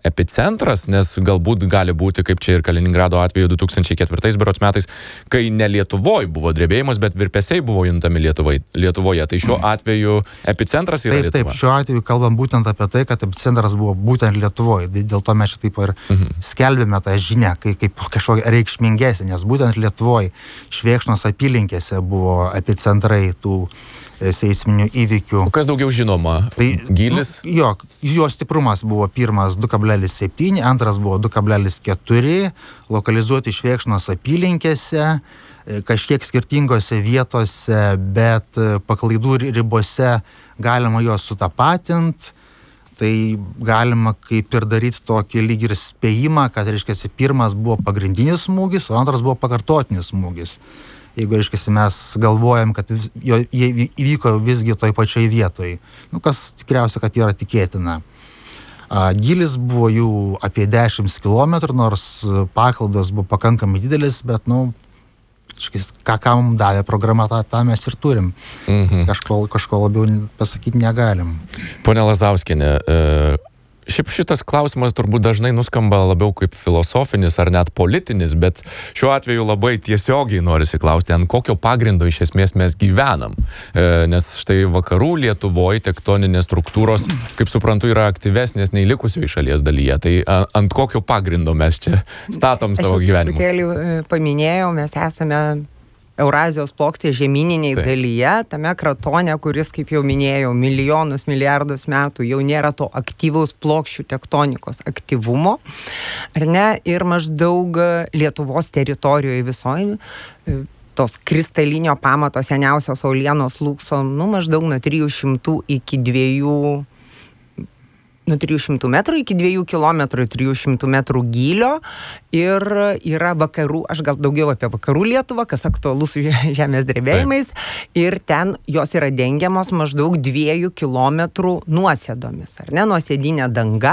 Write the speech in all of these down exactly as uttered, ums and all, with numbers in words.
epicentras, nes galbūt gali būti, kaip čia ir Kaliningrado atveju du tūkstančiai ketvirtais berods metais, kai ne Lietuvoje buvo drebėjimas, bet virpesiai buvo juntami Lietuvai, Lietuvoje. Tai šiuo atveju epicentras yra taip, Lietuva. Taip, šiuo atveju kalbam būtent apie tai, kad epicentras buvo būtent Lietuvoje. Dėl to mes čia taip ir mhm. skelbėme tą žinią, kai, kaip kažkokia reikšmingesnė, nes būtent Lietuvoje Švėkšnos apylinkėse buvo epicentrai tų seisminių įvykių. O kas daugiau žinoma? Tai, gylis? Nu, jo, jo stiprumas buvo pirmas du kablelis septyni, antras buvo du kablelis keturi, lokalizuoti Švėkšnos apylinkėse, kažkiek skirtingose vietose, bet paklaidų ribose galima juos sutapatinti. Tai galima kaip ir daryti tokį lyg ir spėjimą, kad, reiškia, pirmas buvo pagrindinis smūgis, o antras buvo pakartotinis smūgis. Jeigu, reiškia, mes galvojam, kad jie įvyko visgi toj pačioj vietoj. Nu, kas tikriausia, kad yra tikėtina. A, gylis buvo jų apie dešimt kilometrų, nors paklaidos buvo pakankamai didelis, bet, nu, ką kam davė programa, tą, tą mes ir turim. Mhm. Kažko, kažko labiau pasakyti negalim. Pone Lazauskienė, e... Šiaip šitas klausimas turbūt dažnai nuskamba labiau kaip filosofinis ar net politinis, bet šiuo atveju labai tiesiogiai norisi klausti, ant kokio pagrindo iš esmės mes gyvenam. E, nes štai vakarų Lietuvoje tektoninės struktūros, kaip suprantu, yra aktyvesnės nei likusioje šalies dalyje. Tai a, ant kokio pagrindo mes čia statom Aš savo gyvenimus? Aš jau paminėjau, mes esame Eurazijos plokštė žemyninėj Taip. dalyje, tame kratone, kuris, kaip jau minėjau, milijonus, milijardus metų jau nėra to aktyvaus plokščių tektonikos aktyvumo, ar ne, ir maždaug Lietuvos teritorijoje visoje tos kristalinio pamato seniausios uolienos slūgso, nu, maždaug nuo trijų šimtų iki dviejų nuo trijų šimtų metrų iki dviejų kilometrų, trijų šimtų metrų gylio ir yra vakarų, aš gal daugiau apie vakarų Lietuvą, kas aktualus su žemės drebėjimais, ir ten jos yra dengiamos maždaug dviejų kilometrų nuosėdomis, ar ne, nuosėdinė danga.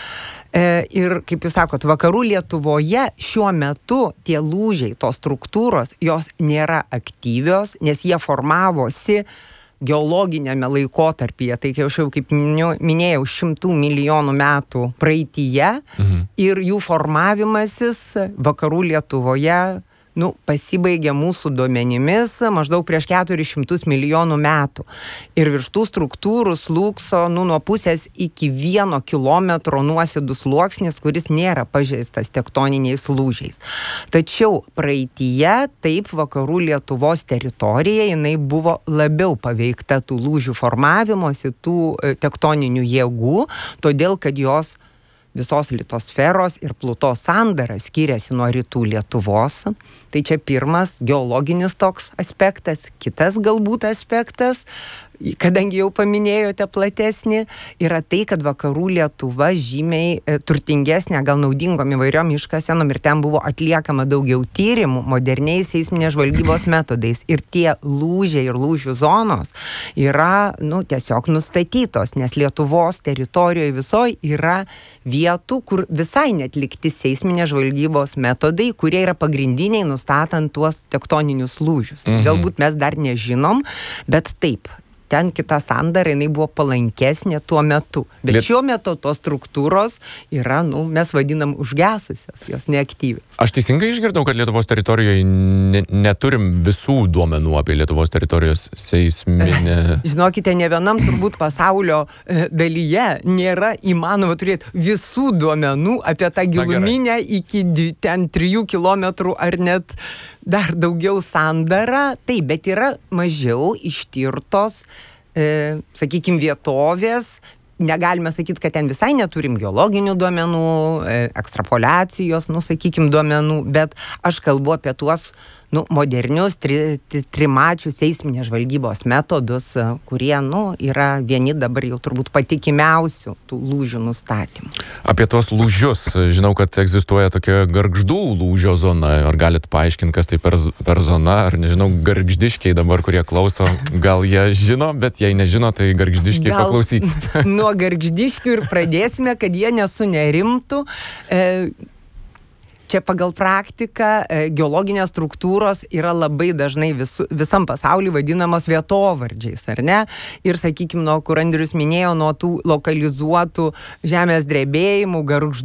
E, ir, kaip jūs sakot, vakarų Lietuvoje šiuo metu tie lūžiai, tos struktūros, jos nėra aktyvios, nes jie formavosi geologinėme laikotarpyje, tai aš jau kaip minėjau, šimtų milijonų metų praeityje, mhm. ir jų formavimasis vakarų Lietuvoje, nu, pasibaigė mūsų duomenimis maždaug prieš keturis šimtus milijonų metų. Ir virš tų struktūrų slūgso, nu, nuo pusės iki vieno kilometro nuosėdų sluoksnis, kuris nėra pažeistas tektoniniais lūžiais. Tačiau praeityje, taip, vakarų Lietuvos teritorija, jinai buvo labiau paveikta tų lūžių formavimosi, tų tektoninių jėgų, todėl kad jos visos litosferos ir Plutos sandara skiriasi nuo rytų Lietuvos. Tai čia pirmas geologinis toks aspektas. Kitas galbūt aspektas, kadangi jau paminėjote platesnį, yra tai, kad vakarų Lietuva žymiai e, turtingesnė, gal naudingom įvairiom iškasenom, ir ten buvo atliekama daugiau tyrimų moderniais seisminės žvalgybos metodais. Ir tie lūžiai ir lūžių zonos yra, nu, tiesiog nustatytos, nes Lietuvos teritorijoje visoje yra vietų, kur visai netlikti seisminės žvalgybos metodai, kurie yra pagrindiniai nustatant tuos tektoninius lūžius. Mhm. Galbūt mes dar nežinom, bet taip, ten kita sandara, jinai buvo palankesnė tuo metu. Bet Liet... šiuo metu tos struktūros yra, nu, mes vadinam užgesusios, jos neaktyvios. Aš teisingai išgirdau, kad Lietuvos teritorijoje ne, neturim visų duomenų apie Lietuvos teritorijos seisminę... Žinokite, ne vienam turbūt pasaulio dalyje nėra įmanoma turėti visų duomenų apie tą giluminę iki ten trijų kilometrų ar net dar daugiau sandarą. Taip, bet yra mažiau ištirtos, e, sakykime, vietovės. Negalime sakyti, kad ten visai neturim geologinių duomenų, e, ekstrapoliacijos, nu, sakykime, duomenų, bet aš kalbu apie tuos, nu, modernius tri, tri, trimačių seisminės žvalgybos metodus, kurie, nu, yra vieni dabar jau turbūt patikimiausių tų lūžių nustatymų. Apie tuos lūžius, žinau, kad egzistuoja tokia Gargždų lūžio zona. Ar galit paaiškinti, kas tai per, per zona? Ar, nežinau, gargždiškiai dabar, kurie klauso, gal jie žino, bet jei nežino, tai gargždiškiai gal paklausykite. Nuo gargždiškių ir pradėsime, kad jie nesunerimtų. E, Čia pagal praktiką e, geologinės struktūros yra labai dažnai vis, visam pasauliu vadinamos vietovardžiais, ar ne? Ir, sakykime, nuo kur Andrius minėjo, nuo tų lokalizuotų žemės drebėjimų, Gargždų